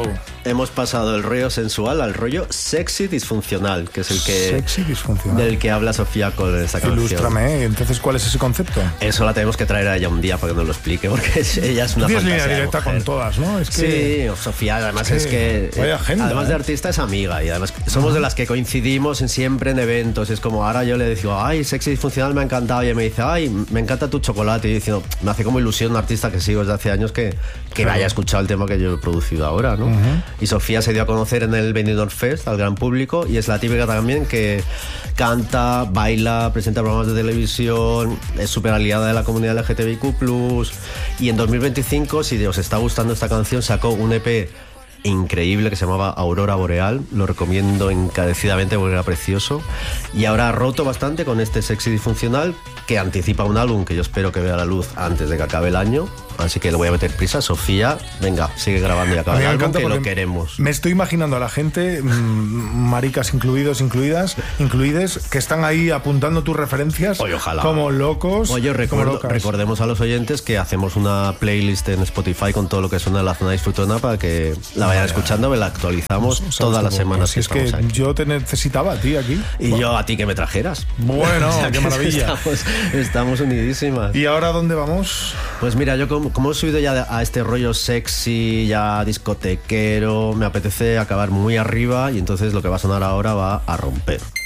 Wow. Hemos pasado del rollo sensual al rollo sexy disfuncional, que es el que Sexy disfuncional. del que habla Sofía con esta canción. Ilústrame, entonces, ¿cuál es ese concepto? Eso la tenemos que traer a ella un día para que nos lo explique, porque ella es una Tienes fantasía línea de directa mujer. con todas, ¿no? Es que... Sí, Sofía además es que vaya agenda, además de artista es amiga y además somos de las que coincidimos siempre en eventos. Es como ahora yo le digo, ay, sexy disfuncional me ha encantado, y ella me dice, ay, me encanta tu chocolate, y diciendo, me hace como ilusión un artista que sigo desde hace años que haya escuchado el tema que yo he producido ahora, ¿no? Y Sofía se dio a conocer en el Benidorm Fest al gran público y es la típica también que canta, baila, presenta programas de televisión, es súper aliada de la comunidad LGTBIQ+, y en 2025, si os está gustando esta canción, sacó un EP increíble que se llamaba Aurora Boreal, lo recomiendo encarecidamente porque era precioso, y ahora ha roto bastante con este Sexy Disfuncional que anticipa un álbum que yo espero que vea la luz antes de que acabe el año, así que le voy a meter prisa. Sofía, venga, sigue grabando y acaba el álbum, que lo queremos. Me estoy imaginando a la gente, maricas incluidas, que están ahí apuntando tus referencias. Oye, ojalá. Como locos. Oye, recordemos a los oyentes que hacemos una playlist en Spotify con todo lo que suena en la zona disfrutona para que la vayan escuchando, la actualizamos todas las semanas. Si es que yo te necesitaba a ti aquí. Y yo a ti que me trajeras. Bueno, o sea, qué maravilla. Estamos unidísimas. ¿Y ahora dónde vamos? Pues mira, yo como he subido ya a este rollo sexy, ya discotequero, me apetece acabar muy arriba y entonces lo que va a sonar ahora va a romper.